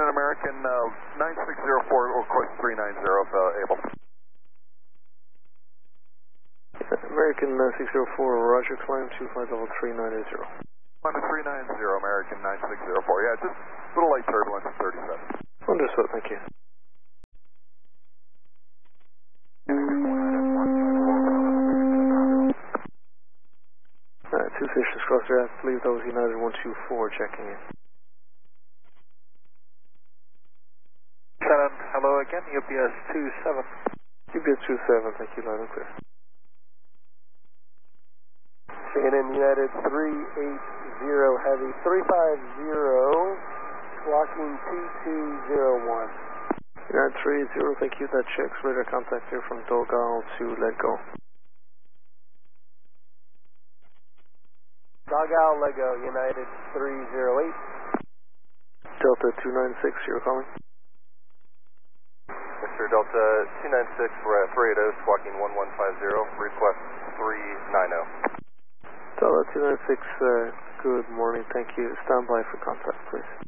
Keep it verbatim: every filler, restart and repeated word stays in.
American uh, nine six zero four, request three nine zero if uh, able. American uh, six zero four, Roger, climb to flight level three nine zero. Climb to three nine zero, American nine six zero four. Yeah, just a little light turbulence at thirty-seven. Understood, thank you. Alright, two stations cross there, I believe that was United one two four checking in. Shannon, hello again, U P S two seven. U P S two seven, thank you, loud and clear. Shannon, United three eight zero Heavy, three five zero, squawking two two zero one. United three zero, thank you, that checks radar contact here from Dogal to let go. Dogal, let go, United three zero eight. Delta two nine six, you're calling? Mister Delta two nine six, we're at three eighty, squawking one one five zero, request three nine zero. Delta two nine six, uh, good morning, thank you. Stand by for contact, please.